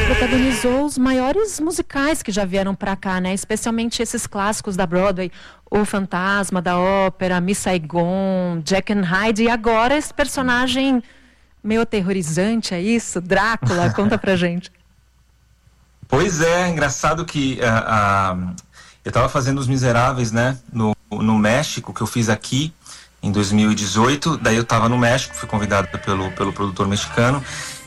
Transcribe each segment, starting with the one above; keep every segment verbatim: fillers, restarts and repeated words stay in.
protagonizou os maiores musicais que já vieram pra cá, né? Especialmente esses clássicos da Broadway, O Fantasma da Ópera, Miss Saigon, Jack and Hyde, e agora esse personagem meio aterrorizante, é isso? Drácula, conta pra gente. Pois é, engraçado que uh, uh, eu tava fazendo Os Miseráveis, né, no, no México, que eu fiz aqui em dois mil e dezoito, daí eu tava no México, fui convidado pelo, pelo produtor mexicano,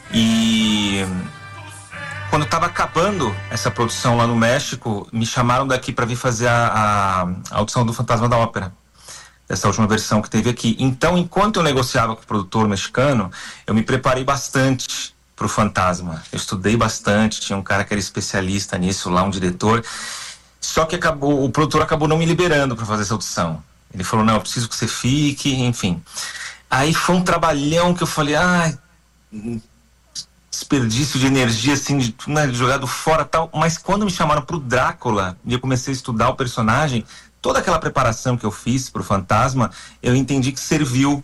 e quando estava acabando essa produção lá no México, me chamaram daqui para vir fazer a, a, a audição do Fantasma da Ópera, dessa última versão que teve aqui. Então, enquanto eu negociava com o produtor mexicano, eu me preparei bastante para o Fantasma. Eu estudei bastante, tinha um cara que era especialista nisso lá, um diretor. Só que acabou, o produtor acabou não me liberando para fazer essa audição. Ele falou, não, eu preciso que você fique, enfim. Aí foi um trabalhão que eu falei, ah, desperdício de energia, assim, de, né, jogado fora tal. Mas quando me chamaram pro Drácula e eu comecei a estudar o personagem, toda aquela preparação que eu fiz pro Fantasma, eu entendi que serviu,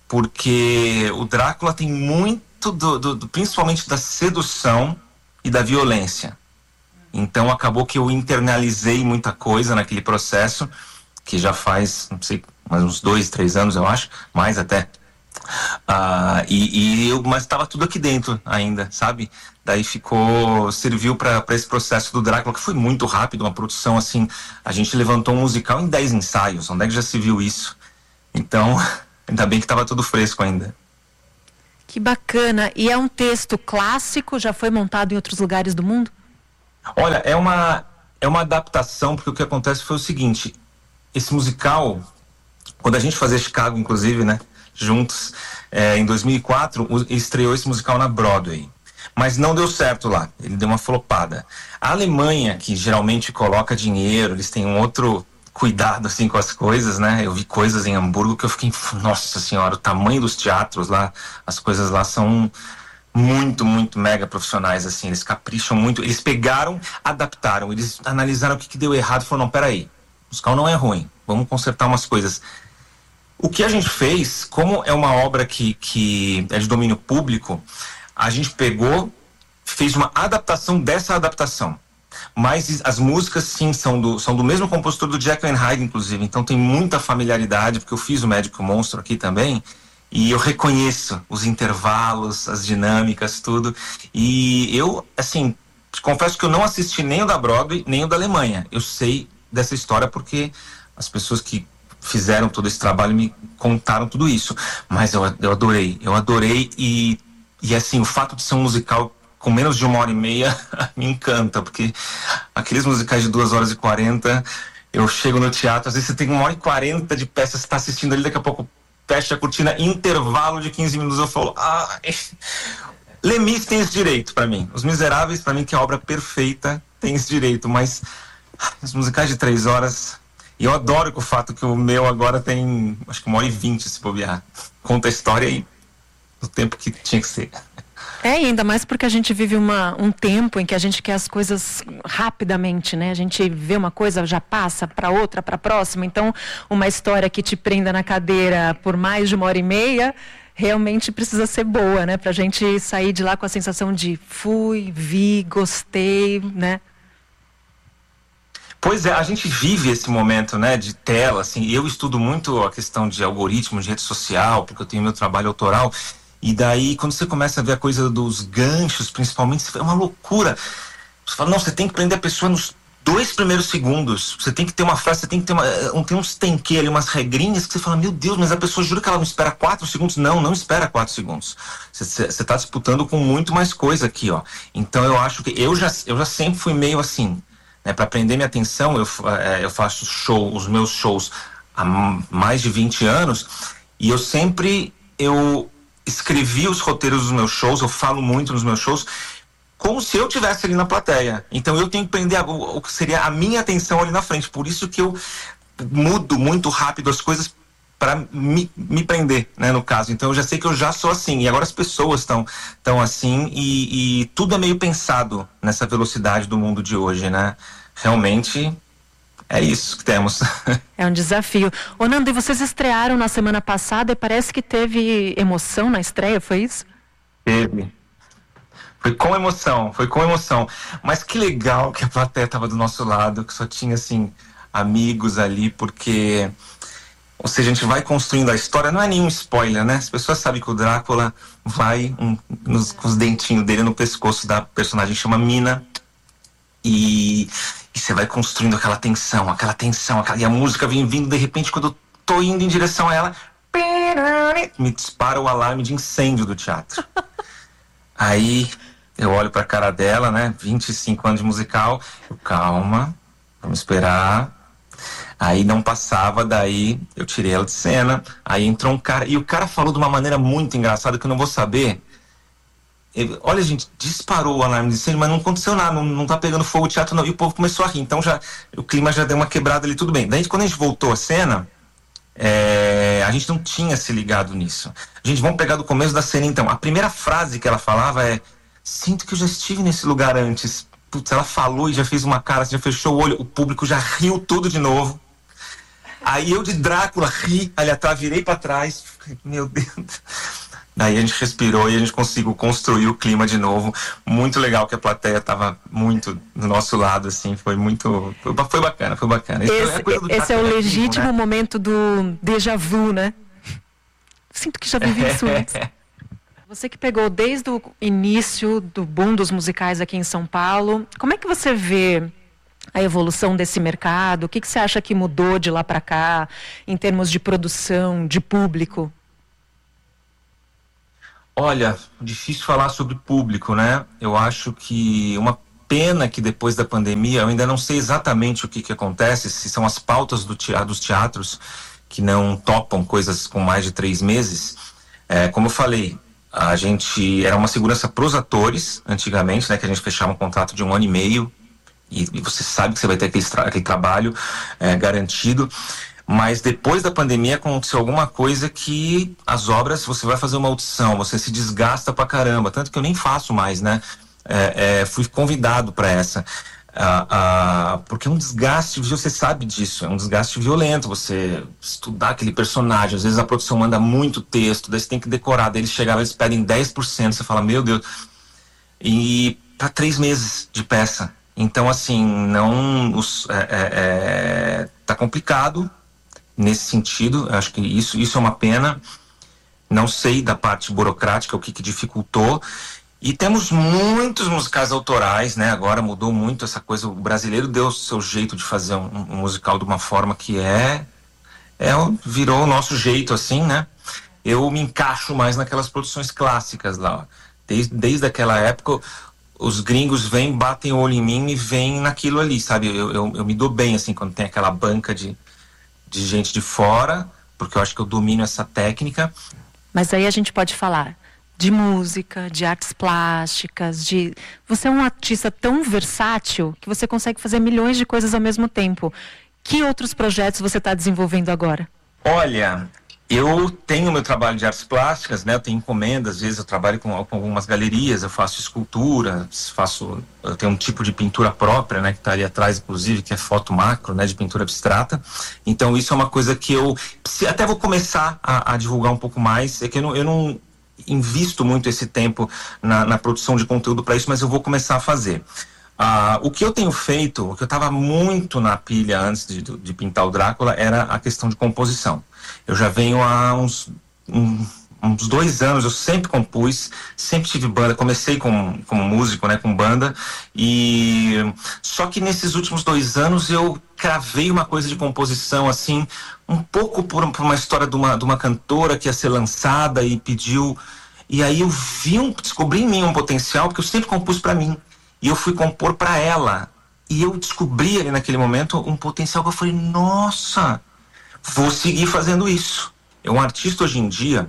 porque o Drácula tem muito, do, do, do, principalmente da sedução e da violência. Então acabou que eu internalizei muita coisa naquele processo, que já faz, não sei, mais uns dois, três anos, eu acho, mais até. Uh, e, e eu, mas estava tudo aqui dentro ainda, sabe? Daí ficou, serviu para esse processo do Drácula, que foi muito rápido, uma produção assim, a gente levantou um musical em dez ensaios, onde é que já se viu isso? Então, ainda bem que estava tudo fresco ainda. Que bacana, e é um texto clássico, já foi montado em outros lugares do mundo? Olha, é uma, é uma adaptação, porque o que acontece foi o seguinte, esse musical, quando a gente fazia Chicago, inclusive, né, juntos, é, em dois mil e quatro, estreou esse musical na Broadway. Mas não deu certo lá, ele deu uma flopada. A Alemanha, que geralmente coloca dinheiro, eles têm um outro cuidado assim com as coisas, né? Eu vi coisas em Hamburgo que eu fiquei, nossa senhora, o tamanho dos teatros lá, as coisas lá são muito, muito mega profissionais, assim, eles capricham muito, eles pegaram, adaptaram, eles analisaram o que, que deu errado e falaram, não, peraí, o musical não é ruim, vamos consertar umas coisas. O que a gente fez, como é uma obra que, que é de domínio público, a gente pegou, fez uma adaptação dessa adaptação. Mas as músicas, sim, são do, são do mesmo compositor do Jekyll and Hyde, inclusive. Então tem muita familiaridade, porque eu fiz o Médico Monstro aqui também. E eu reconheço os intervalos, as dinâmicas, tudo. E eu, assim, confesso que eu não assisti nem o da Broadway, nem o da Alemanha. Eu sei dessa história porque as pessoas que fizeram todo esse trabalho me contaram tudo isso. Mas eu, eu adorei, eu adorei e, e assim, o fato de ser um musical com menos de uma hora e meia me encanta, porque aqueles musicais de duas horas e quarenta, eu chego no teatro, às vezes você tem uma hora e quarenta de peça, você está assistindo ali, daqui a pouco fecha a cortina, intervalo de quinze minutos, eu falo, ah, Lemis tem esse direito pra mim, Os Miseráveis, pra mim, que é a obra perfeita, tem esse direito, mas os musicais de três horas, e eu adoro que o fato que o meu agora tem, acho que uma hora e vinte se bobear, conta a história aí, no tempo que tinha que ser. É, e ainda mais porque a gente vive uma, um tempo em que a gente quer as coisas rapidamente, né? A gente vê uma coisa, já passa para outra, para a próxima. Então, uma história que te prenda na cadeira por mais de uma hora e meia, realmente precisa ser boa, né? Pra gente sair de lá com a sensação de fui, vi, gostei, né? Pois é, a gente vive esse momento, né, de tela, assim. Eu estudo muito a questão de algoritmos, de rede social, porque eu tenho meu trabalho autoral. E daí, quando você começa a ver a coisa dos ganchos, principalmente, é uma loucura. Você fala, não, você tem que prender a pessoa nos dois primeiros segundos. Você tem que ter uma frase, você tem que ter uma, um, tem uns tenquê ali, umas regrinhas que você fala, meu Deus, mas a pessoa jura que ela não espera quatro segundos? Não, não espera quatro segundos. Você está disputando com muito mais coisa aqui, ó. Então eu acho que, eu já, eu já sempre fui meio assim, né, para prender minha atenção, eu, é, eu faço show, os meus shows há mais de vinte anos, e eu sempre, eu... escrevi os roteiros dos meus shows, eu falo muito nos meus shows, como se eu estivesse ali na plateia. Então eu tenho que prender a, o, o que seria a minha atenção ali na frente. Por isso que eu mudo muito rápido as coisas para me, me prender, né, no caso. Então eu já sei que eu já sou assim. E agora as pessoas estão tão assim e, e tudo é meio pensado nessa velocidade do mundo de hoje, né? Realmente... é isso que temos. É um desafio. Ô Nando, e vocês estrearam na semana passada e parece que teve emoção na estreia, foi isso? Teve. Foi com emoção, foi com emoção. Mas que legal que a plateia tava do nosso lado, que só tinha, assim, amigos ali, porque... Ou seja, a gente vai construindo a história, não é nenhum spoiler, né? As pessoas sabem que o Drácula vai um, nos, com os dentinhos dele no pescoço da personagem que chama Mina. E, e você vai construindo aquela tensão, aquela tensão, aquela, e a música vem vindo, de repente, quando eu tô indo em direção a ela, me dispara o alarme de incêndio do teatro. Aí eu olho pra cara dela, né? vinte e cinco anos de musical. Eu, calma, vamos esperar. Aí não passava, daí eu tirei ela de cena. Aí entrou um cara, e o cara falou de uma maneira muito engraçada que eu não vou saber. Ele, olha, gente, disparou o alarme de incêndio, mas não aconteceu nada, não, não tá pegando fogo o teatro não. E o povo começou a rir, então já, o clima já deu uma quebrada ali, tudo bem. Daí quando a gente voltou à cena, é, a gente não tinha se ligado nisso. Gente, vamos pegar do começo da cena então. A primeira frase que ela falava é: sinto que eu já estive nesse lugar antes. Putz, ela falou e já fez uma cara, já fechou o olho, o público já riu tudo de novo. Aí eu de Drácula ri ali atrás, virei pra trás, meu Deus. Daí a gente respirou e a gente conseguiu construir o clima de novo. Muito legal que a plateia tava muito do nosso lado, assim, foi muito... Foi, foi bacana, foi bacana. Esse, é, esse é o legítimo, né? Momento do déjà vu, né? Sinto que já vivi isso antes. Você que pegou desde o início do boom dos musicais aqui em São Paulo, como é que você vê a evolução desse mercado? O que, que você acha que mudou de lá para cá, em termos de produção, de público? Olha, difícil falar sobre público, né? Eu acho que uma pena que depois da pandemia, eu ainda não sei exatamente o que, que acontece, se são as pautas do teatro, dos teatros que não topam coisas com mais de três meses. É, como eu falei, a gente era uma segurança para os atores, antigamente, né? Que a gente fechava um contrato de um ano e meio, E, e você sabe que você vai ter aquele, tra aquele trabalho é, garantido, mas depois da pandemia aconteceu alguma coisa que as obras, você vai fazer uma audição, você se desgasta pra caramba, tanto que eu nem faço mais, né? É, é, fui convidado para essa, ah, ah, porque é um desgaste, você sabe disso, é um desgaste violento, você estudar aquele personagem, às vezes a produção manda muito texto, daí você tem que decorar, daí eles chegaram, eles pedem dez por cento, você fala, meu Deus, e para três meses de peça. Então, assim, não os, é, é, tá complicado nesse sentido. Acho que isso, isso é uma pena. Não sei da parte burocrática o que, que dificultou. E temos muitos musicais autorais, né? Agora mudou muito essa coisa. O brasileiro deu o seu jeito de fazer um, um musical de uma forma que é, é virou o nosso jeito, assim, né? Eu me encaixo mais naquelas produções clássicas lá. Desde, desde aquela época, os gringos vêm, batem o olho em mim e vêm naquilo ali, sabe? Eu, eu, eu me dou bem, assim, quando tem aquela banca de, de gente de fora, porque eu acho que eu domino essa técnica. Mas aí a gente pode falar de música, de artes plásticas, de... Você é um artista tão versátil que você consegue fazer milhões de coisas ao mesmo tempo. Que outros projetos você está desenvolvendo agora? Olha... Eu tenho meu trabalho de artes plásticas, né? Eu tenho encomendas, às vezes eu trabalho com, com algumas galerias, eu faço escultura, faço, eu tenho um tipo de pintura própria, né? Que está ali atrás, inclusive, que é foto macro, né? De pintura abstrata. Então isso é uma coisa que eu até vou começar a, a divulgar um pouco mais. É que eu não, eu não invisto muito esse tempo na, na produção de conteúdo para isso, mas eu vou começar a fazer. Ah, o que eu tenho feito, o que eu estava muito na pilha antes de, de pintar o Drácula, era a questão de composição. Eu já venho há uns, um, uns dois anos, eu sempre compus, sempre tive banda, comecei com, como músico, né, com banda, e só que nesses últimos dois anos eu cravei uma coisa de composição, assim, um pouco por, por uma história de uma, de uma cantora que ia ser lançada e pediu, e aí eu vi um, descobri em mim um potencial, porque eu sempre compus para mim. E eu fui compor para ela. E eu descobri ali naquele momento um potencial que eu falei, nossa, vou seguir fazendo isso. É um artista hoje em dia,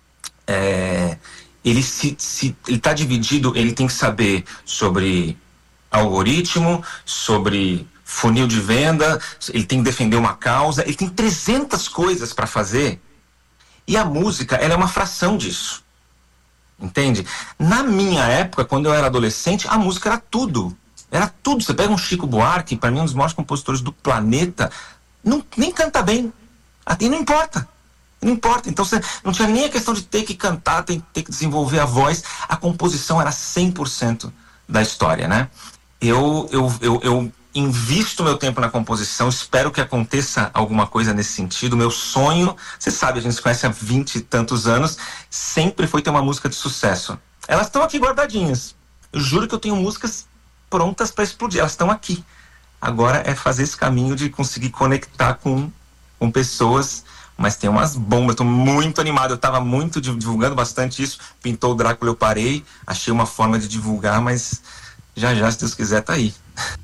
é, ele se, se ele está dividido, ele tem que saber sobre algoritmo, sobre funil de venda, ele tem que defender uma causa, ele tem trezentas coisas para fazer. E a música, ela é uma fração disso. Entende? Na minha época, quando eu era adolescente, a música era tudo. Era tudo. Você pega um Chico Buarque, para mim um dos maiores compositores do planeta, não, nem canta bem. Até não importa. Não importa, então você não tinha nem a questão de ter que cantar, ter, ter que desenvolver a voz, a composição era cem por cento da história, né? Eu, eu, eu, eu invisto meu tempo na composição, espero que aconteça alguma coisa nesse sentido. Meu sonho, você sabe, a gente se conhece há vinte e tantos anos, sempre foi ter uma música de sucesso. Elas estão aqui guardadinhas. Eu juro que eu tenho músicas prontas para explodir, elas estão aqui. Agora é fazer esse caminho de conseguir conectar com, com pessoas, mas tem umas bombas, eu tô muito animado, eu tava muito divulgando bastante isso, pintou o Drácula, eu parei, achei uma forma de divulgar, mas já já, se Deus quiser, tá aí.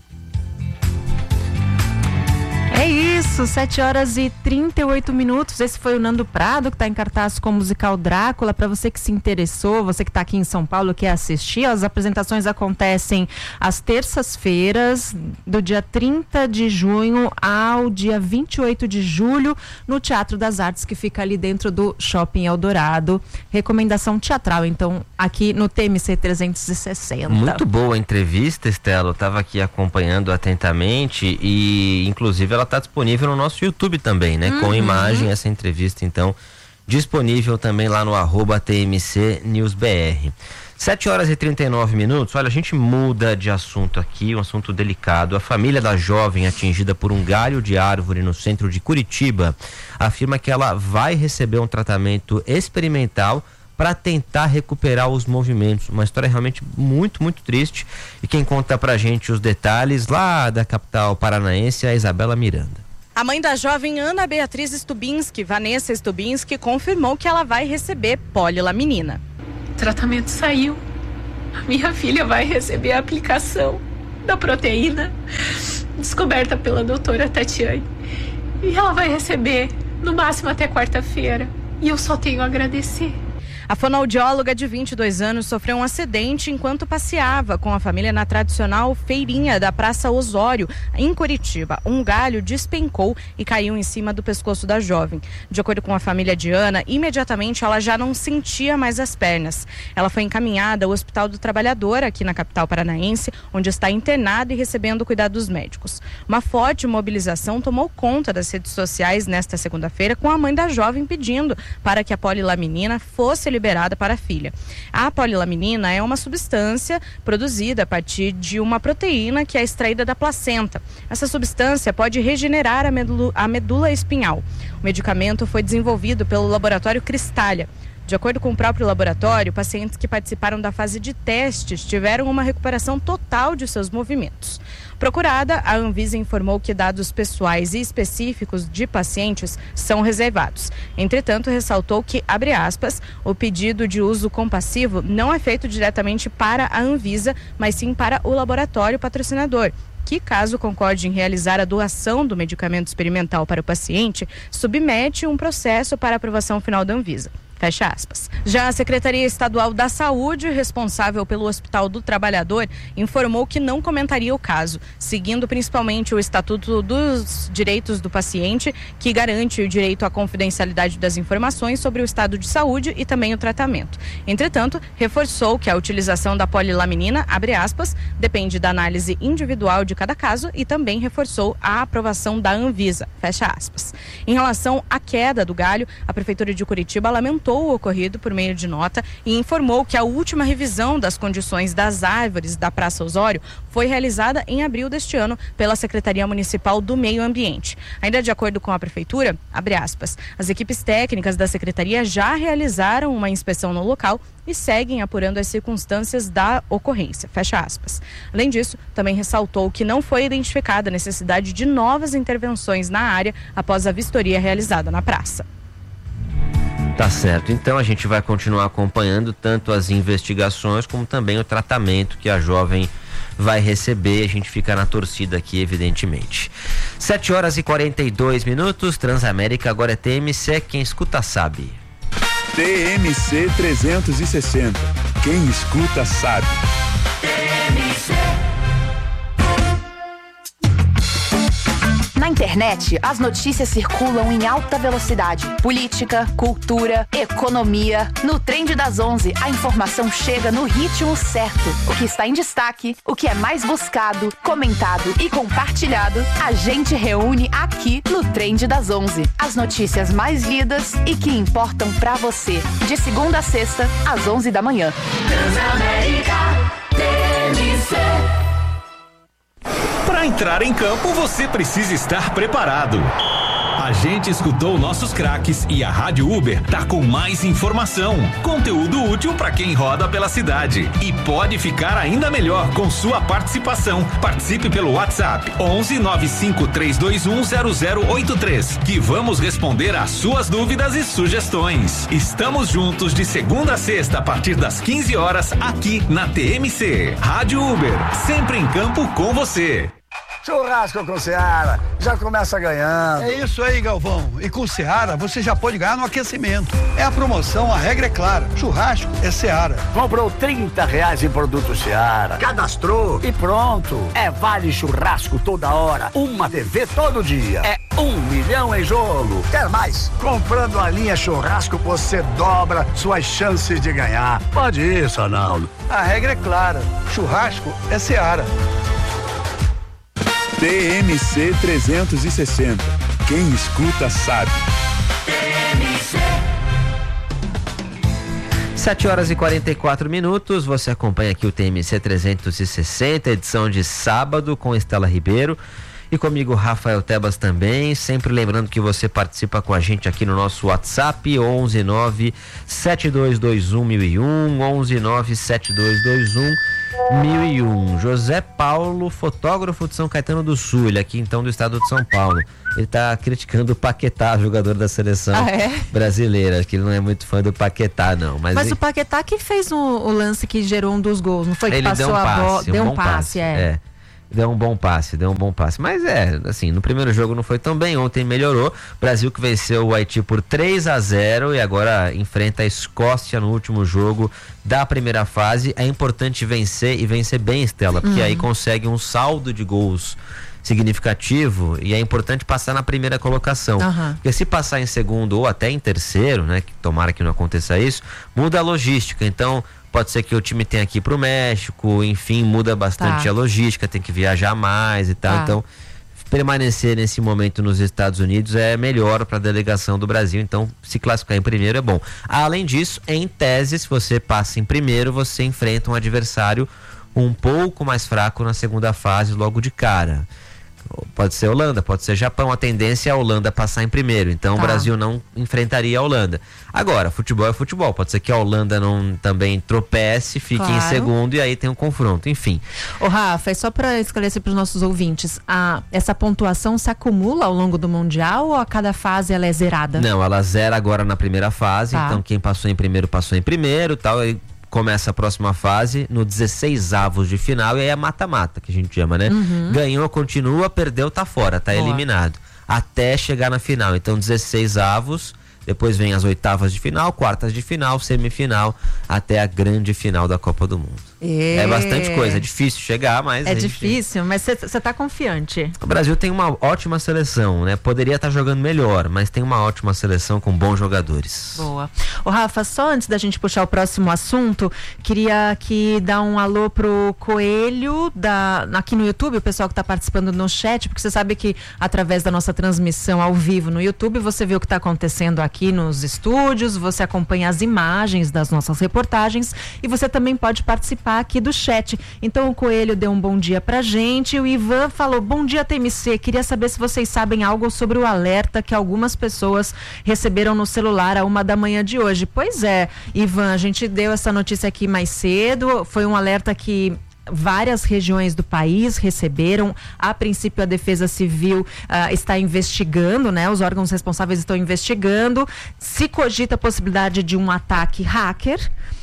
É isso, sete horas e trinta e oito minutos. Esse foi o Nando Prado, que está em cartaz com o musical Drácula. Para você que se interessou, você que está aqui em São Paulo, quer assistir, as apresentações acontecem às terças-feiras, do dia trinta de junho ao dia vinte e oito de julho, no Teatro das Artes, que fica ali dentro do Shopping Eldorado. Recomendação teatral, então, aqui no T M C trezentos e sessenta. Muito boa a entrevista, Estela. Eu estava aqui acompanhando atentamente e, inclusive, ela está disponível no nosso YouTube também, né? Uhum. Com imagem, essa entrevista, então, disponível também lá no arroba T M C News B R. sete horas e trinta e nove minutos. Olha, a gente muda de assunto aqui, um assunto delicado. A família da jovem atingida por um galho de árvore no centro de Curitiba afirma que ela vai receber um tratamento experimental para tentar recuperar os movimentos. Uma história realmente muito, muito triste. E quem conta pra gente os detalhes lá da capital paranaense é a Isabela Miranda. A mãe da jovem Ana Beatriz Stubinski, Vanessa Stubinski, confirmou que ela vai receber polilaminina. O tratamento saiu. A minha filha vai receber a aplicação da proteína descoberta pela doutora Tatiane. E ela vai receber no máximo até quarta-feira. E eu só tenho a agradecer. A fonoaudióloga de vinte e dois anos sofreu um acidente enquanto passeava com a família na tradicional feirinha da Praça Osório, em Curitiba. Um galho despencou e caiu em cima do pescoço da jovem. De acordo com a família de Ana, imediatamente ela já não sentia mais as pernas. Ela foi encaminhada ao Hospital do Trabalhador, aqui na capital paranaense, onde está internada e recebendo cuidados médicos. Uma forte mobilização tomou conta das redes sociais nesta segunda-feira, com a mãe da jovem pedindo para que a polilaminina fosse liberada liberada para a filha. A polilaminina é uma substância produzida a partir de uma proteína que é extraída da placenta. Essa substância pode regenerar a medula, a medula espinhal. O medicamento foi desenvolvido pelo laboratório Cristália. De acordo com o próprio laboratório, pacientes que participaram da fase de testes tiveram uma recuperação total de seus movimentos. Procurada, a Anvisa informou que dados pessoais e específicos de pacientes são reservados. Entretanto, ressaltou que, abre aspas, o pedido de uso compassivo não é feito diretamente para a Anvisa, mas sim para o laboratório patrocinador, que, caso concorde em realizar a doação do medicamento experimental para o paciente, submete um processo para aprovação final da Anvisa. Fecha aspas. Já a Secretaria Estadual da Saúde, responsável pelo Hospital do Trabalhador, informou que não comentaria o caso, seguindo principalmente o Estatuto dos Direitos do Paciente, que garante o direito à confidencialidade das informações sobre o estado de saúde e também o tratamento. Entretanto, reforçou que a utilização da polilaminina, abre aspas, depende da análise individual de cada caso e também reforçou a aprovação da Anvisa, fecha aspas. Em relação à queda do galho, a Prefeitura de Curitiba lamentou o ocorrido por meio de nota e informou que a última revisão das condições das árvores da Praça Osório foi realizada em abril deste ano pela Secretaria Municipal do Meio Ambiente. Ainda de acordo com a Prefeitura, abre aspas, as equipes técnicas da Secretaria já realizaram uma inspeção no local e seguem apurando as circunstâncias da ocorrência, fecha aspas. Além disso, também ressaltou que não foi identificada a necessidade de novas intervenções na área após a vistoria realizada na praça. Tá certo, então a gente vai continuar acompanhando tanto as investigações como também o tratamento que a jovem vai receber. A gente fica na torcida aqui, evidentemente. sete horas e quarenta e dois minutos, Transamérica, agora é T M C, quem escuta sabe. T M C trezentos e sessenta, quem escuta sabe. Na Na internet, as notícias circulam em alta velocidade. Política, cultura, economia. No Trend das onze, a informação chega no ritmo certo. O que está em destaque, o que é mais buscado, comentado e compartilhado, a gente reúne aqui no Trend das onze. As notícias mais lidas e que importam pra você. De segunda a sexta, às onze da manhã. Transamérica T M C. Para entrar em campo, você precisa estar preparado. A gente escutou nossos craques e a Rádio Uber tá com mais informação, conteúdo útil para quem roda pela cidade e pode ficar ainda melhor com sua participação. Participe pelo WhatsApp onze nove cinco três dois um zero zero oito três, que vamos responder às suas dúvidas e sugestões. Estamos juntos de segunda a sexta a partir das quinze horas aqui na T M C. Rádio Uber, sempre em campo com você. Churrasco com Seara, já começa ganhando. É isso aí, Galvão. E com Seara, você já pode ganhar no aquecimento. É a promoção, a regra é clara. Churrasco é Seara. Comprou trinta reais em produto Seara, cadastrou e pronto. É vale churrasco toda hora, uma T V todo dia. É um milhão em jogo. Quer mais? Comprando a linha churrasco, você dobra suas chances de ganhar. Pode ir, Sonaldo. A regra é clara. Churrasco é Seara. T M C trezentos e sessenta. Quem escuta sabe. sete horas e quarenta e quatro minutos. Você acompanha aqui o T M C trezentos e sessenta, edição de sábado, com Estela Ribeiro e comigo Rafael Tebas também. Sempre lembrando que você participa com a gente aqui no nosso WhatsApp onze nove sete dois dois um mil e um, onze nove sete dois dois um mil e um. José Paulo, fotógrafo de São Caetano do Sul, ele aqui então do estado de São Paulo. Ele tá criticando o Paquetá, jogador da seleção ah, é? brasileira, que ele não é muito fã do Paquetá, não. Mas, mas ele... o Paquetá que fez o, o lance que gerou um dos gols, não foi? Que ele passou deu um a passe, bola, um deu um bom passe, passe, é. é. Deu um bom passe, deu um bom passe. Mas é, assim, no primeiro jogo não foi tão bem, ontem melhorou. Brasil que venceu o Haiti por três a zero e agora enfrenta a Escócia no último jogo da primeira fase. É importante vencer e vencer bem, Estela, porque uhum. aí consegue um saldo de gols significativo e é importante passar na primeira colocação. Uhum. Porque se passar em segundo ou até em terceiro, né, que tomara que não aconteça isso, muda a logística. Então, pode ser que o time tenha que ir pro México, enfim, muda bastante tá. a logística, tem que viajar mais e tal. Tá. Então, permanecer nesse momento nos Estados Unidos é melhor para a delegação do Brasil. Então, se classificar em primeiro é bom. Além disso, em tese, se você passa em primeiro, você enfrenta um adversário um pouco mais fraco na segunda fase logo de cara. Pode ser Holanda, pode ser Japão. A tendência é a Holanda passar em primeiro. Então tá. o Brasil não enfrentaria a Holanda. Agora, futebol é futebol. Pode ser que a Holanda não também tropece, fique claro. em segundo e aí tem um confronto. Enfim. Ô Rafa, é só para esclarecer para os nossos ouvintes, a, essa pontuação se acumula ao longo do Mundial ou a cada fase ela é zerada? Não, ela zera agora na primeira fase. Tá. Então quem passou em primeiro, passou em primeiro, tal. Aí começa a próxima fase no dezesseis avos de final e aí é mata-mata, que a gente chama, né? Uhum. Ganhou, continua, perdeu, tá fora, tá Boa. eliminado. Até chegar na final. Então, dezesseis avos, depois vem as oitavas de final, quartas de final, semifinal, até a grande final da Copa do Mundo. E... É bastante coisa, é difícil chegar, mas... É difícil, mas você tá confiante? O Brasil tem uma ótima seleção, né? Poderia estar tá jogando melhor, mas tem uma ótima seleção com bons jogadores. Boa. Ô Rafa, só antes da gente puxar o próximo assunto, queria aqui dar um alô pro Coelho, da, aqui no YouTube, o pessoal que tá participando no chat, porque você sabe que através da nossa transmissão ao vivo no YouTube, você vê o que tá acontecendo aqui nos estúdios, você acompanha as imagens das nossas reportagens e você também pode participar aqui do chat. Então o Coelho deu um bom dia pra gente, o Ivan falou: bom dia T M C, queria saber se vocês sabem algo sobre o alerta que algumas pessoas receberam no celular a uma da manhã de hoje. Pois é, Ivan, a gente deu essa notícia aqui mais cedo, foi um alerta que várias regiões do país receberam. A princípio a Defesa Civil uh, está investigando, né? Os órgãos responsáveis estão investigando. Se cogita a possibilidade de um ataque hacker.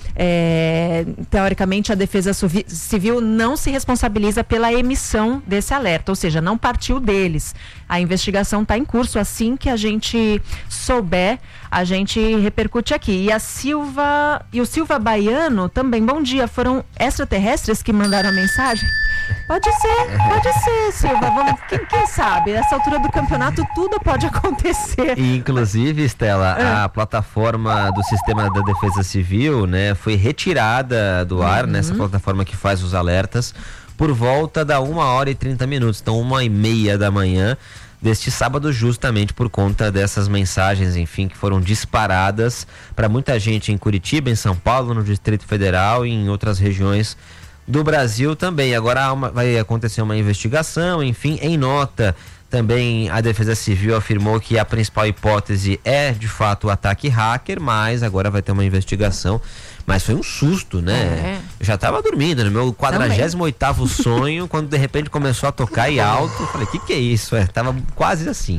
É, teoricamente a Defesa Civil não se responsabiliza pela emissão desse alerta, ou seja, não partiu deles. A investigação está em curso, assim que a gente souber, a gente repercute aqui. E a Silva e o Silva Baiano também, bom dia, foram extraterrestres que mandaram a mensagem? Pode ser, pode ser, Silva. Vamos, quem, quem sabe? Nessa altura do campeonato tudo pode acontecer. E, inclusive, Estela, é. a plataforma do Sistema da Defesa Civil, né, foi retirada do ar, uhum. nessa plataforma que faz os alertas, por volta da uma hora e trinta minutos, então uma e meia da manhã deste sábado, justamente por conta dessas mensagens, enfim, que foram disparadas para muita gente em Curitiba, em São Paulo, no Distrito Federal e em outras regiões do Brasil também. Agora há uma, vai acontecer uma investigação, enfim, em nota também a Defesa Civil afirmou que a principal hipótese é de fato o ataque hacker, mas agora vai ter uma investigação. Mas foi um susto, né? É. Eu já estava dormindo no meu quadragésimo oitavo sonho, quando de repente começou a tocar e alto, eu falei, o que que é isso? É, tava quase assim.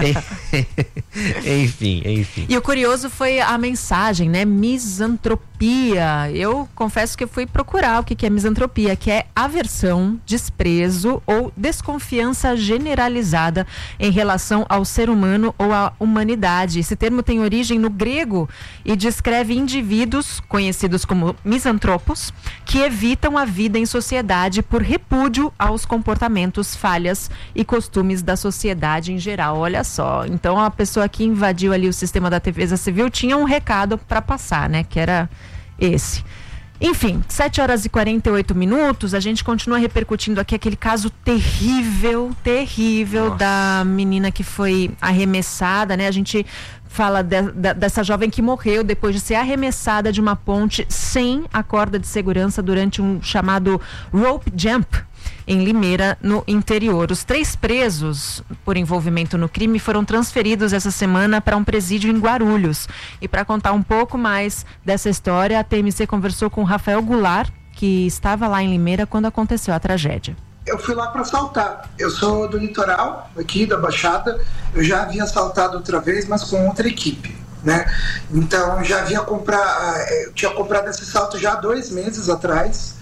enfim, enfim. E o curioso foi a mensagem, né? Misantropia. Eu confesso que eu fui procurar o que que é misantropia, que é aversão, desprezo ou desconfiança generalizada em relação ao ser humano ou à humanidade. Esse termo tem origem no grego e descreve indivíduos conhecidos conhecidos como misantropos, que evitam a vida em sociedade por repúdio aos comportamentos, falhas e costumes da sociedade em geral. Olha só, então a pessoa que invadiu ali o sistema da Defesa Civil tinha um recado para passar, né, que era esse. Enfim, sete horas e quarenta e oito minutos, a gente continua repercutindo aqui aquele caso terrível, terrível Nossa. da menina que foi arremessada, né? A gente fala de, de, dessa jovem que morreu depois de ser arremessada de uma ponte sem a corda de segurança durante um chamado rope jump em Limeira, no interior. Os três presos por envolvimento no crime foram transferidos essa semana para um presídio em Guarulhos. E para contar um pouco mais dessa história, a T M C conversou com Rafael Goulart, que estava lá em Limeira quando aconteceu a tragédia. Eu fui lá para assaltar. Eu sou do litoral, aqui da Baixada. Eu já havia assaltado outra vez, mas com outra equipe, né? Então, já havia comprado, eu tinha comprado esse salto já há dois meses atrás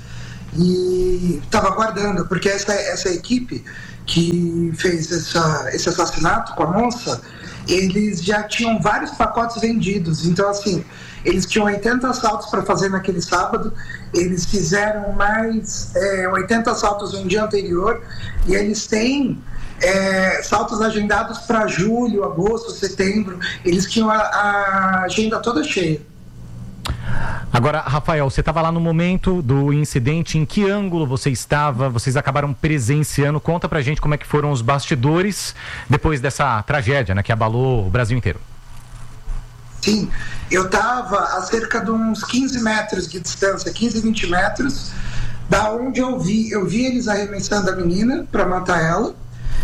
e estava aguardando, porque essa, essa equipe que fez essa, esse assassinato com a moça, eles já tinham vários pacotes vendidos. Então, assim, eles tinham oitenta assaltos para fazer naquele sábado, eles fizeram mais é, oitenta assaltos no dia anterior, e eles têm é, saltos agendados para julho, agosto, setembro. Eles tinham a, a agenda toda cheia. Agora, Rafael, você estava lá no momento do incidente, em que ângulo você estava? Vocês acabaram presenciando? Conta pra gente como é que foram os bastidores depois dessa tragédia, né, que abalou o Brasil inteiro. Sim, eu estava a cerca de uns quinze metros de distância, quinze, vinte metros, da onde eu vi, eu vi eles arremessando a menina para matar ela,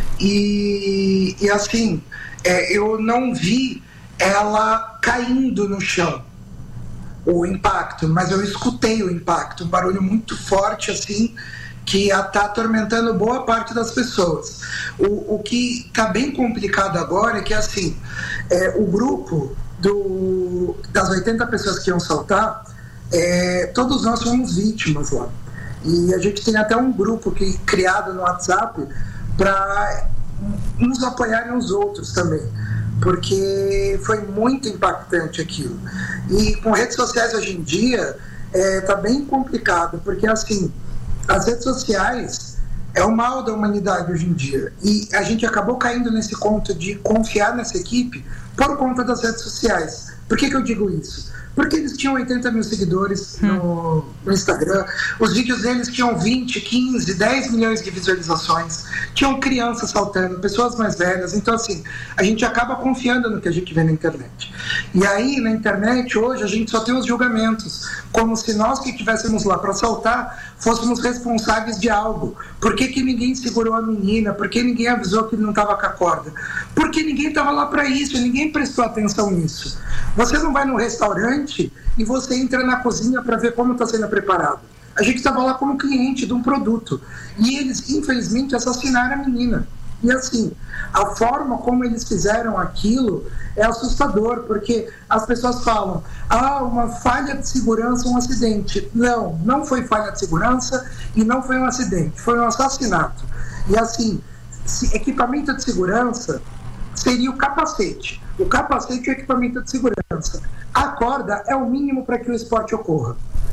e, e assim, é, eu não vi ela caindo no chão, o impacto, mas eu escutei o impacto, um barulho muito forte assim, que está atormentando boa parte das pessoas. O, o que está bem complicado agora é que assim, é, o grupo do, das oitenta pessoas que iam saltar, é, todos nós fomos vítimas lá. E a gente tem até um grupo que, criado no WhatsApp para nos apoiarem os outros também, porque foi muito impactante aquilo. E com redes sociais hoje em dia está é, bem complicado, porque assim, as redes sociais é o mal da humanidade hoje em dia, e a gente acabou caindo nesse conto de confiar nessa equipe por conta das redes sociais. Por que que eu digo isso? Porque eles tinham oitenta mil seguidores no, no Instagram, os vídeos deles tinham vinte, quinze, dez milhões de visualizações, tinham crianças saltando, pessoas mais velhas. Então assim, a gente acaba confiando no que a gente vê na internet. E aí na internet hoje a gente só tem os julgamentos, como se nós que estivéssemos lá para saltar fôssemos responsáveis de algo. Por que que ninguém segurou a menina? Por que ninguém avisou que ele não estava com a corda? Porque ninguém estava lá para isso, ninguém prestou atenção nisso. Você não vai no restaurante e você entra na cozinha para ver como está sendo preparado. A gente estava lá como cliente de um produto e eles, infelizmente, assassinaram a menina. E assim, a forma como eles fizeram aquilo é assustador, porque as pessoas falam, ah, uma falha de segurança, um acidente. Não, não foi falha de segurança e não foi um acidente, foi um assassinato. E assim, equipamento de segurança seria o capacete. O capacete é o equipamento de segurança. A corda é o mínimo para que o esporte ocorra.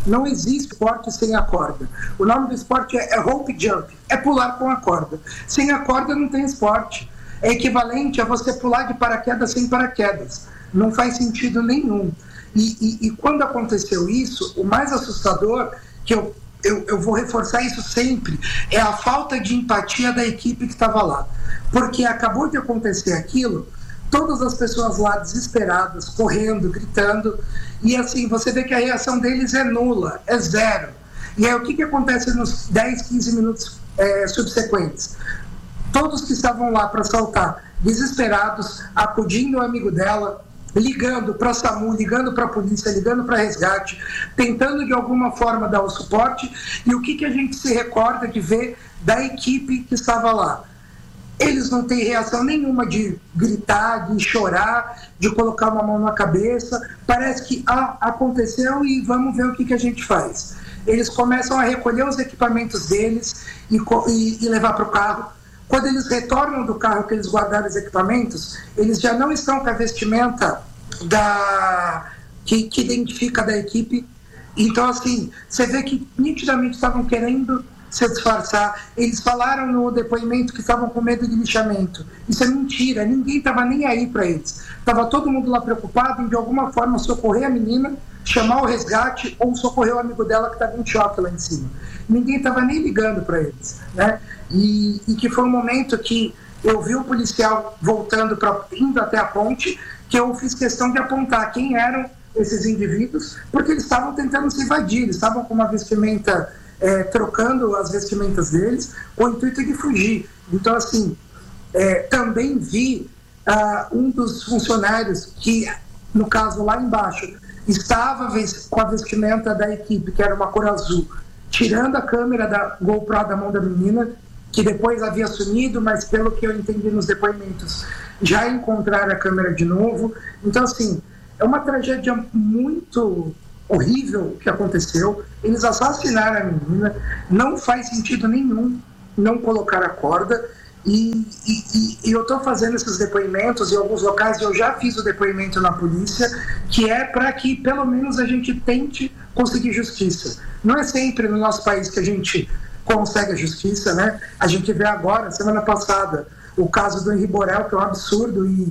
Não existe esporte sem a corda. O nome do esporte é, é rope jump, é pular com a corda. Sem a corda não tem esporte. É equivalente a você pular de paraquedas sem paraquedas. Não faz sentido nenhum. E, e, e quando aconteceu isso, o mais assustador, que eu, eu, eu vou reforçar isso sempre, é a falta de empatia da equipe que estava lá. Porque acabou de acontecer aquilo, todas as pessoas lá desesperadas, correndo, gritando, e assim, você vê que a reação deles é nula, é zero. E aí o que, que acontece nos dez, quinze minutos é, subsequentes? Todos que estavam lá para assaltar, desesperados, acudindo o amigo dela, ligando para a SAMU, ligando para a polícia, ligando para resgate, tentando de alguma forma dar o suporte. E o que, que a gente se recorda de ver da equipe que estava lá? Eles não têm reação nenhuma de gritar, de chorar, de colocar uma mão na cabeça. Parece que ah, aconteceu e vamos ver o que, que a gente faz. Eles começam a recolher os equipamentos deles e, e, e levar para o carro. Quando eles retornam do carro que eles guardaram os equipamentos, eles já não estão com a vestimenta da, que, que identifica da equipe. Então, assim, você vê que nitidamente estavam querendo se disfarçar. Eles falaram no depoimento que estavam com medo de lixamento. Isso é mentira, ninguém estava nem aí para eles. Estava todo mundo lá preocupado em, de alguma forma, socorrer a menina, chamar o resgate ou socorrer o amigo dela que estava em choque lá em cima. Ninguém estava nem ligando para eles, né? E, e que foi um momento que eu vi o policial voltando, pra, indo até a ponte, que eu fiz questão de apontar quem eram esses indivíduos, porque eles estavam tentando se invadir, eles estavam com uma vestimenta, é, trocando as vestimentas deles, com o intuito de fugir. Então, assim, é, também vi uh, um dos funcionários que, no caso lá embaixo, estava com a vestimenta da equipe, que era uma cor azul, tirando a câmera da GoPro da mão da menina, que depois havia sumido, mas pelo que eu entendi nos depoimentos, já encontraram a câmera de novo. Então, assim, é uma tragédia muito horrível o que aconteceu. Eles assassinaram a menina, não faz sentido nenhum não colocar a corda. E, e, e eu estou fazendo esses depoimentos em alguns locais, eu já fiz o depoimento na polícia, que é para que pelo menos a gente tente conseguir justiça. Não é sempre no nosso país que a gente consegue a justiça, né? A gente vê agora, semana passada, o caso do Henri Borel, que é um absurdo, e,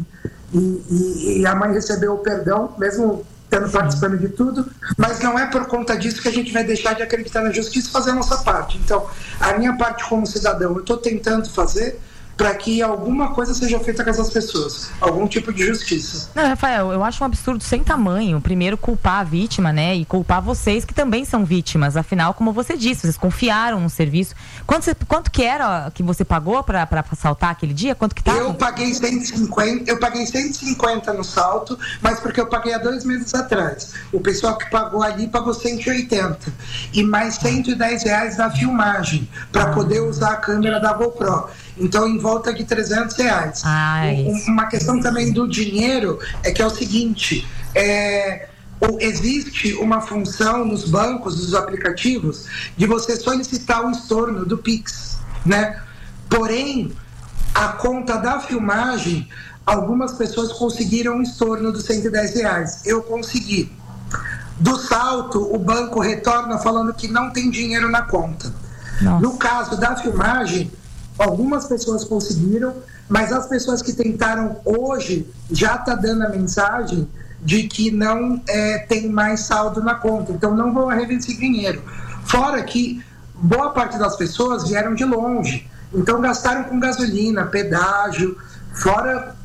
e, e a mãe recebeu o perdão, mesmo tendo participando de tudo, mas não é por conta disso que a gente vai deixar de acreditar na justiça e fazer a nossa parte. Então, a minha parte como cidadão, eu estou tentando fazer para que alguma coisa seja feita com essas pessoas, algum tipo de justiça. Não, Rafael, eu acho um absurdo sem tamanho, primeiro culpar a vítima, né, e culpar vocês que também são vítimas, afinal, como você disse, vocês confiaram no serviço. Quanto, você, quanto que era que você pagou para assaltar aquele dia? Quanto que estava? Eu paguei cento e cinquenta, eu paguei cento e cinquenta no salto, mas porque eu paguei há dois meses atrás. O pessoal que pagou ali pagou cento e oitenta e mais cento e dez reais da filmagem para poder usar a câmera da GoPro. Então, em volta de trezentos reais. Ah, é isso. Uma questão também do dinheiro é que é o seguinte, é, existe uma função nos bancos, nos aplicativos, de você solicitar o estorno do Pix, né? Porém, a conta da filmagem, algumas pessoas conseguiram o estorno dos cento e dez reais. Eu consegui. Do salto, o banco retorna falando que não tem dinheiro na conta. Nossa. No caso da filmagem, algumas pessoas conseguiram, mas as pessoas que tentaram hoje já está dando a mensagem de que não é, tem mais saldo na conta, então não vão rever esse dinheiro. Fora que boa parte das pessoas vieram de longe, então gastaram com gasolina, pedágio, fora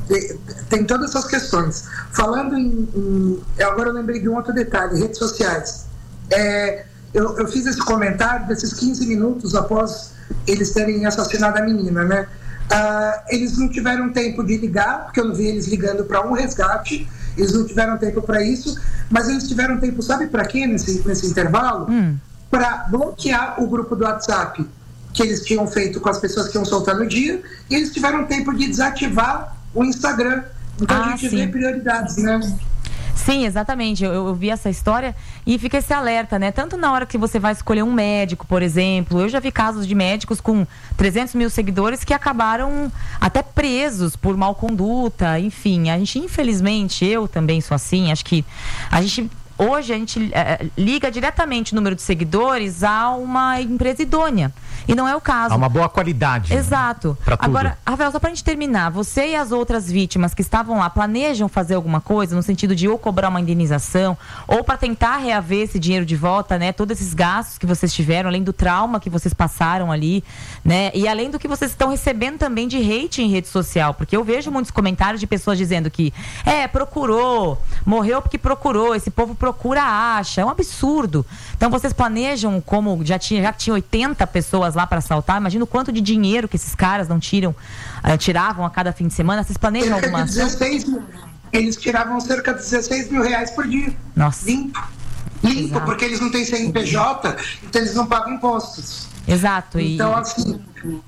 tem todas essas questões. Falando em, em agora eu lembrei de um outro detalhe, redes sociais. É, eu, eu fiz esse comentário desses quinze minutos após eles terem assassinado a menina, né? Ah, eles não tiveram tempo de ligar, porque eu não vi eles ligando para um resgate, eles não tiveram tempo para isso, mas eles tiveram tempo, sabe para quê nesse, nesse intervalo? Hum. Para bloquear o grupo do WhatsApp que eles tinham feito com as pessoas que iam soltar no dia, e eles tiveram tempo de desativar o Instagram. Então ah, a gente sim. vê prioridades, né? Sim, exatamente. Eu, eu vi essa história e fica esse alerta, né? Tanto na hora que você vai escolher um médico, por exemplo. Eu já vi casos de médicos com trezentos mil seguidores que acabaram até presos por má conduta. Enfim, a gente, infelizmente, eu também sou assim. Acho que a gente hoje a gente é, liga diretamente o número de seguidores a uma empresa idônea. E não é o caso. Há uma boa qualidade. Exato. Pra tudo. Agora, Rafael, só pra gente terminar, você e as outras vítimas que estavam lá planejam fazer alguma coisa no sentido de ou cobrar uma indenização ou para tentar reaver esse dinheiro de volta, né? Todos esses gastos que vocês tiveram, além do trauma que vocês passaram ali, né? E além do que vocês estão recebendo também de hate em rede social, porque eu vejo muitos comentários de pessoas dizendo que é, procurou, morreu porque procurou, esse povo procura, acha, é um absurdo. Então vocês planejam, como já tinha, já tinha oitenta pessoas lá para assaltar, imagina o quanto de dinheiro que esses caras não tiram, uh, tiravam a cada fim de semana. Vocês planejam cerca alguma ação? dezesseis mil. Eles tiravam cerca de dezesseis mil reais por dia. Nossa. Limpo. Limpo, Exato. Porque eles não têm C N P J, então eles não pagam impostos. Exato. Então, e... assim,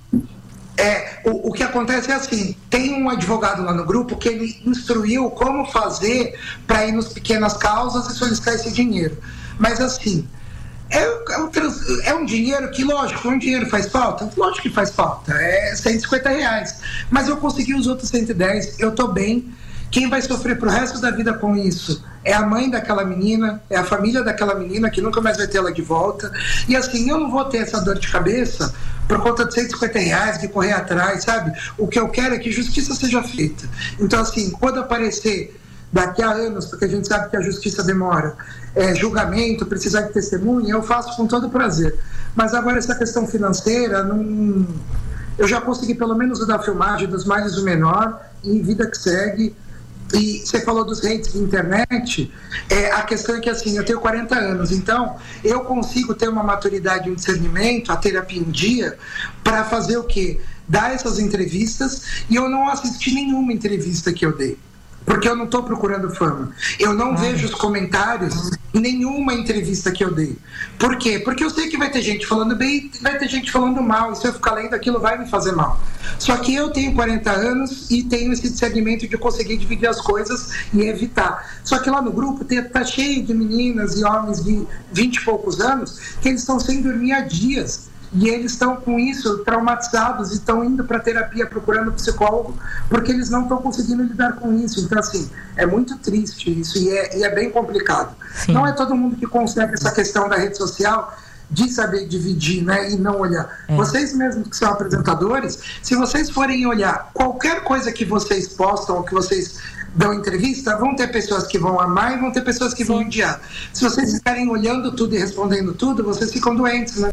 é, o, o que acontece é assim, tem um advogado lá no grupo que ele instruiu como fazer para ir nos pequenas causas e solicitar esse dinheiro. Mas assim, É, é, um trans, é um dinheiro que, lógico, um dinheiro faz falta? Lógico que faz falta, é cento e cinquenta reais. Mas eu consegui os outros cento e dez, eu tô bem. Quem vai sofrer pro resto da vida com isso é a mãe daquela menina, é a família daquela menina que nunca mais vai ter ela de volta. E assim, eu não vou ter essa dor de cabeça por conta de cento e cinquenta reais, de correr atrás, sabe? O que eu quero é que justiça seja feita. Então, assim, quando aparecer daqui a anos, porque a gente sabe que a justiça demora, é, julgamento, precisar de testemunha, eu faço com todo prazer. Mas agora essa questão financeira, não... eu já consegui pelo menos o da filmagem, dos males o menor, e vida que segue. E você falou dos hates de internet, é, a questão é que assim, eu tenho quarenta anos, então eu consigo ter uma maturidade e um discernimento, a terapia em dia, para fazer o quê? Dar essas entrevistas, e eu não assisti nenhuma entrevista que eu dei. Porque eu não estou procurando fama. Eu não ah. vejo os comentários em nenhuma entrevista que eu dei. Por quê? Porque eu sei que vai ter gente falando bem e vai ter gente falando mal. E se eu ficar lendo aquilo, vai me fazer mal. Só que eu tenho quarenta anos e tenho esse discernimento de conseguir dividir as coisas e evitar. Só que lá no grupo está cheio de meninas e homens de vinte e poucos anos que eles estão sem dormir há dias. E eles estão com isso traumatizados e estão indo para terapia procurando psicólogo porque eles não estão conseguindo lidar com isso. Então, assim, é muito triste isso e é, e é bem complicado. Sim. Não é todo mundo que consegue essa questão da rede social de saber dividir, né, e não olhar. É. Vocês mesmos que são apresentadores, se vocês forem olhar qualquer coisa que vocês postam ou que vocês dão entrevista, vão ter pessoas que vão amar e vão ter pessoas que Sim. vão odiar. Se vocês ficarem olhando tudo e respondendo tudo, vocês ficam doentes, né?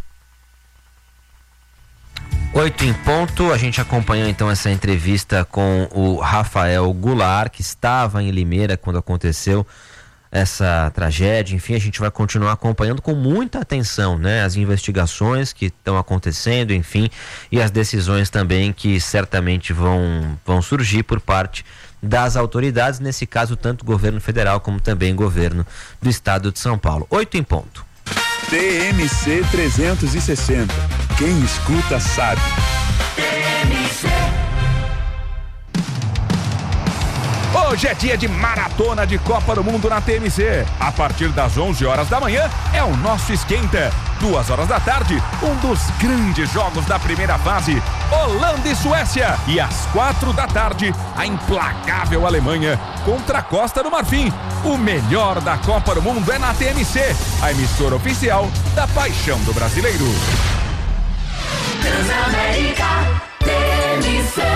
Oito em ponto, a gente acompanhou então essa entrevista com o Rafael Goulart, que estava em Limeira quando aconteceu essa tragédia. Enfim, a gente vai continuar acompanhando com muita atenção, né, as investigações que estão acontecendo, enfim, e as decisões também que certamente vão, vão surgir por parte das autoridades, nesse caso tanto o governo federal como também o governo do estado de São Paulo. Oito em ponto. T M C trezentos e sessenta. Quem escuta sabe. T M C. Hoje é dia de maratona de Copa do Mundo na T M C. A partir das onze horas da manhã é o nosso esquenta. Duas horas da tarde, um dos grandes jogos da primeira fase, Holanda e Suécia. E às quatro da tarde, a implacável Alemanha contra a Costa do Marfim. O melhor da Copa do Mundo é na T M C, a emissora oficial da paixão do brasileiro. Transamérica T M C.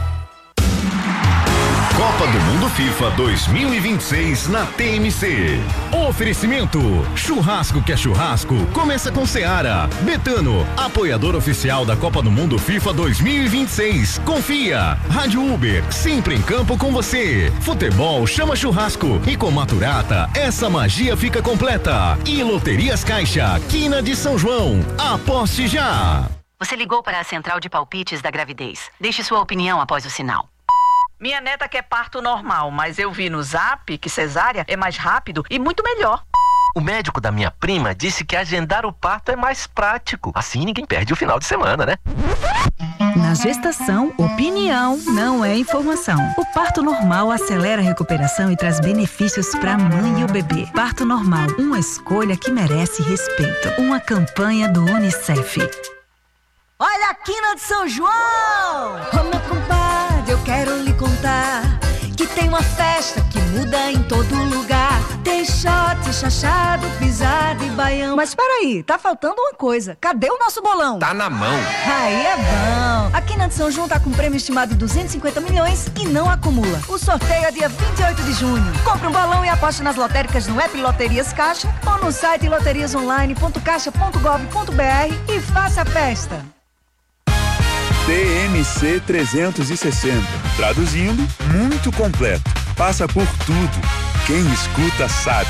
Copa do Mundo FIFA dois mil e vinte e seis na T M C. Oferecimento: churrasco que é churrasco, começa com Seara. Betano, apoiador oficial da Copa do Mundo FIFA dois mil e vinte e seis. Confia. Rádio Uber, sempre em campo com você. Futebol chama churrasco. E com Maturata, essa magia fica completa. E Loterias Caixa, Quina de São João. Aposte já. Você ligou para a central de palpites da gravidez. Deixe sua opinião após o sinal. Minha neta quer parto normal, mas eu vi no Zap que cesárea é mais rápido e muito melhor. O médico da minha prima disse que agendar o parto é mais prático. Assim ninguém perde o final de semana, né? Na gestação, opinião não é informação. O parto normal acelera a recuperação e traz benefícios para a mãe e o bebê. Parto normal, uma escolha que merece respeito. Uma campanha do Unicef. Olha a Quina de São João! Ô meu compadre, eu quero lhe contar que tem uma festa que muda em todo lugar. Tem shot, chachado, pisado e baião. Mas peraí, tá faltando uma coisa. Cadê o nosso bolão? Tá na mão. Aí é bom. Aqui na de São João tá com prêmio estimado de duzentos e cinquenta milhões e não acumula. O sorteio é dia vinte e oito de junho. Compre um bolão e aposte nas lotéricas no app Loterias Caixa ou no site loterias online ponto caixa ponto gov ponto br e faça a festa. T M C trezentos e sessenta. Traduzindo, muito completo. Passa por tudo. Quem escuta sabe.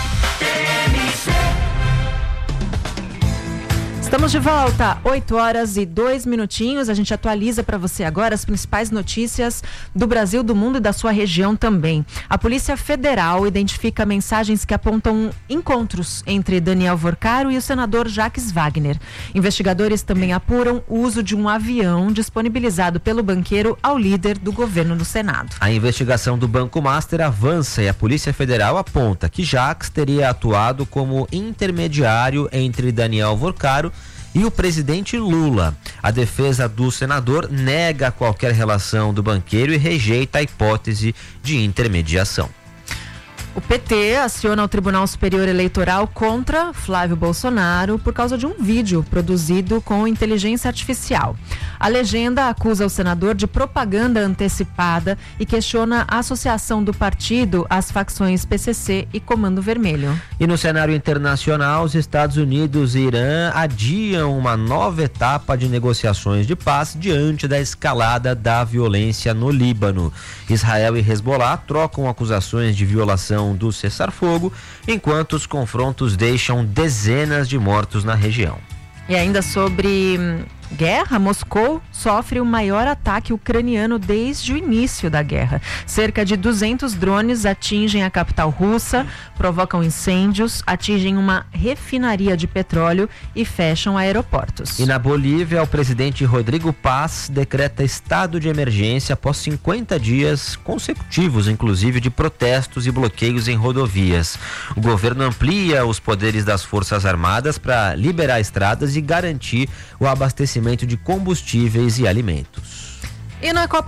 Estamos de volta, oito horas e dois minutinhos. A gente atualiza para você agora as principais notícias do Brasil, do mundo e da sua região também. A Polícia Federal identifica mensagens que apontam encontros entre Daniel Vorcaro e o senador Jacques Wagner. Investigadores também apuram o uso de um avião disponibilizado pelo banqueiro ao líder do governo no Senado. A investigação do Banco Master avança e a Polícia Federal aponta que Jacques teria atuado como intermediário entre Daniel Vorcaro e o presidente Lula. A defesa do senador nega qualquer relação do banqueiro e rejeita a hipótese de intermediação. O P T aciona o Tribunal Superior Eleitoral contra Flávio Bolsonaro por causa de um vídeo produzido com inteligência artificial. A legenda acusa o senador de propaganda antecipada e questiona a associação do partido às facções P C C e Comando Vermelho. E no cenário internacional, os Estados Unidos e Irã adiam uma nova etapa de negociações de paz diante da escalada da violência no Líbano. Israel e Hezbollah trocam acusações de violação do cessar-fogo, enquanto os confrontos deixam dezenas de mortos na região. E ainda sobre hum, guerra, Moscou sofre o maior ataque ucraniano desde o início da guerra. Cerca de duzentos drones atingem a capital russa, provocam incêndios, atingem uma refinaria de petróleo e fecham aeroportos. E na Bolívia, o presidente Rodrigo Paz decreta estado de emergência após cinquenta dias consecutivos, inclusive de protestos e bloqueios em rodovias. O governo amplia os poderes das Forças Armadas para liberar estradas e garantir o abastecimento de combustíveis e alimentos. E na Copa